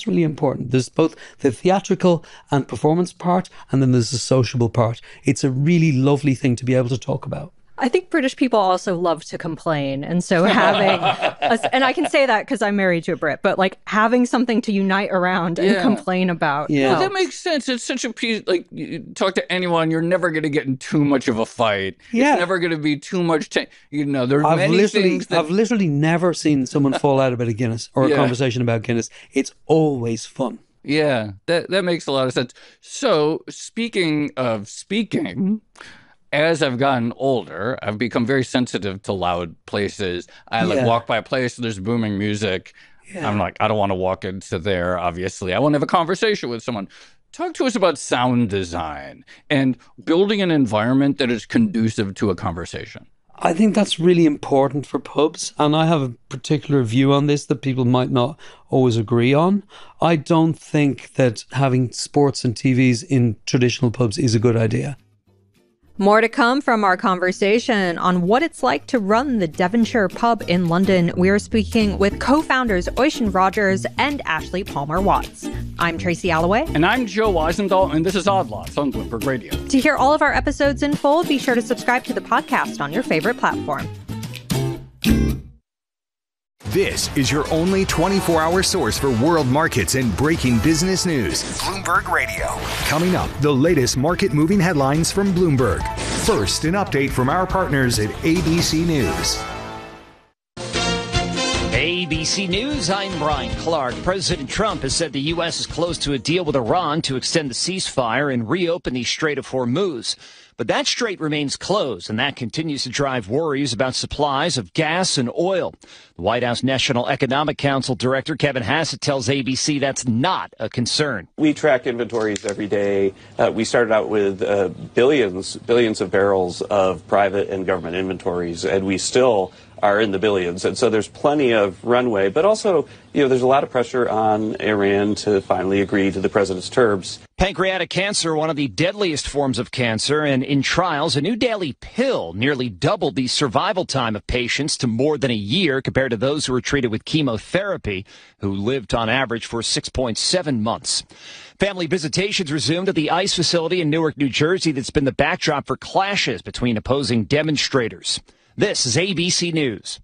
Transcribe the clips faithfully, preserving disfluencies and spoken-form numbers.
that's really important. There's both the theatrical and performance part, and then there's the sociable part. It's a really lovely thing to be able to talk about. I think British people also love to complain. And so having, a, and I can say that because I'm married to a Brit, but like having something to unite around and yeah. complain about. Yeah, well, that makes sense. It's such a piece, like you talk to anyone, you're never going to get in too much of a fight. Yeah. It's never going to be too much, t- you know, there's I've many literally, things that... I've literally never seen someone fall out about a Guinness or a Yeah. conversation about Guinness. It's always fun. Yeah, that, that makes a lot of sense. So speaking of speaking... As I've gotten older, I've become very sensitive to loud places. I like Yeah. walk by a place, there's booming music. Yeah. I'm like, I don't want to walk into there, obviously. I want to have a conversation with someone. Talk to us about sound design and building an environment that is conducive to a conversation. I think that's really important for pubs, and I have a particular view on this that people might not always agree on. I don't think that having sports and T Vs in traditional pubs is a good idea. More to come from our conversation on what it's like to run the Devonshire pub in London. We are speaking with co-founders Oisin Rogers and Ashley Palmer-Watts. I'm Tracy Alloway. And I'm Joe Weisenthal, and this is Odd Lots on Bloomberg Radio. To hear all of our episodes in full, be sure to subscribe to the podcast on your favorite platform. This is your only twenty-four hour source for world markets and breaking business news. Bloomberg Radio. Coming up, the latest market-moving headlines from Bloomberg. First, an update from our partners at A B C News. A B C News, I'm Brian Clark. President Trump has said the U S is close to a deal with Iran to extend the ceasefire and reopen the Strait of Hormuz. But that strait remains closed, and that continues to drive worries about supplies of gas and oil. The White House National Economic Council Director Kevin Hassett tells A B C that's not a concern. We track inventories every day. Uh, we started out with uh, billions, billions of barrels of private and government inventories, and we still are in the billions. And so there's plenty of runway, but also, you know, there's a lot of pressure on Iran to finally agree to the president's terms. Pancreatic cancer, one of the deadliest forms of cancer, and in trials, a new daily pill nearly doubled the survival time of patients to more than a year compared to those who were treated with chemotherapy, who lived on average for six point seven months. Family visitations resumed at the ICE facility in Newark, New Jersey that's been the backdrop for clashes between opposing demonstrators. This is A B C News.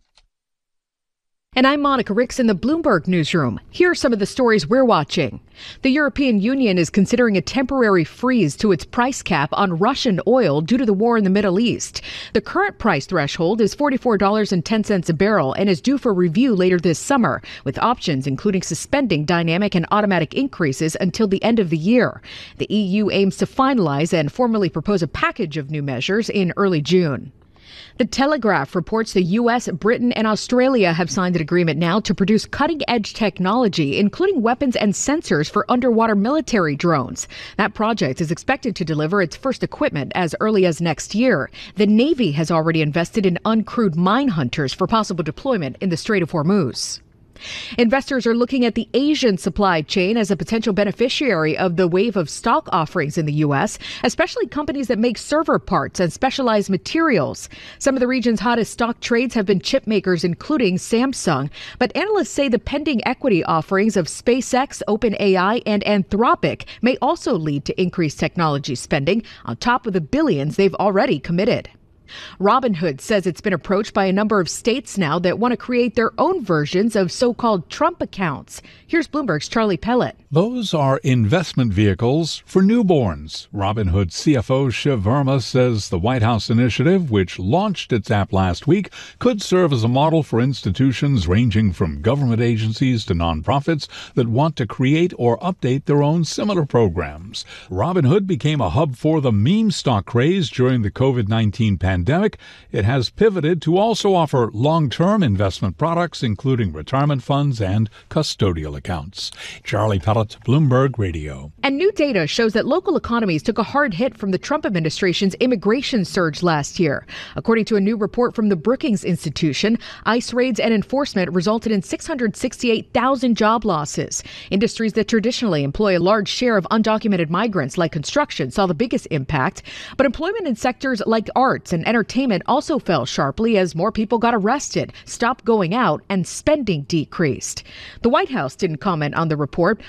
And I'm Monica Ricks in the Bloomberg newsroom. Here are some of the stories we're watching. The European Union is considering a temporary freeze to its price cap on Russian oil due to the war in the Middle East. The current price threshold is forty-four dollars and ten cents a barrel and is due for review later this summer, with options including suspending dynamic and automatic increases until the end of the year. The E U aims to finalize and formally propose a package of new measures in early June. The Telegraph reports the U S, Britain, and Australia have signed an agreement now to produce cutting-edge technology, including weapons and sensors for underwater military drones. That project is expected to deliver its first equipment as early as next year. The Navy has already invested in uncrewed mine hunters for possible deployment in the Strait of Hormuz. Investors are looking at the Asian supply chain as a potential beneficiary of the wave of stock offerings in the U S, especially companies that make server parts and specialized materials. Some of the region's hottest stock trades have been chip makers, including Samsung. But analysts say the pending equity offerings of SpaceX, OpenAI, and Anthropic may also lead to increased technology spending on top of the billions they've already committed. Robinhood says it's been approached by a number of states now that want to create their own versions of so-called Trump accounts. Here's Bloomberg's Charlie Pellet. Those are investment vehicles for newborns. Robinhood C F O Shiv Verma says the White House initiative, which launched its app last week, could serve as a model for institutions ranging from government agencies to nonprofits that want to create or update their own similar programs. Robinhood became a hub for the meme stock craze during the covid nineteen pandemic. Pandemic, it has pivoted to also offer long-term investment products, including retirement funds and custodial accounts. Charlie Pellet, Bloomberg Radio. And new data shows that local economies took a hard hit from the Trump administration's immigration surge last year. According to a new report from the Brookings Institution, ICE raids and enforcement resulted in six hundred sixty-eight thousand job losses. Industries that traditionally employ a large share of undocumented migrants, like construction, saw the biggest impact. But employment in sectors like arts and entertainment also fell sharply as more people got arrested, stopped going out, and spending decreased. The White House didn't comment on the report,